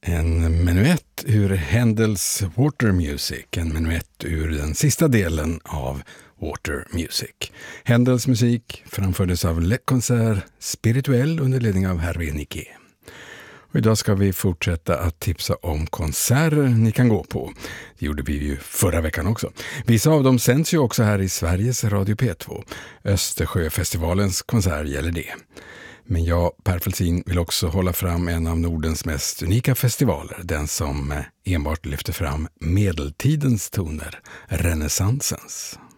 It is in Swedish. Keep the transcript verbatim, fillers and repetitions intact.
En menuett ur Händels Water Music, en menuett ur den sista delen av Water Music. Händels musik framfördes av Le Concert Spirituel under ledning av Hervé Niquet. Och idag ska vi fortsätta att tipsa om konserter ni kan gå på. Det gjorde vi ju förra veckan också. Vissa av dem sänds ju också här i Sveriges Radio P två. Östersjöfestivalens konsert gäller det. Men jag, Per Felsin, vill också hålla fram en av Nordens mest unika festivaler. Den som enbart lyfter fram medeltidens toner, renässansens.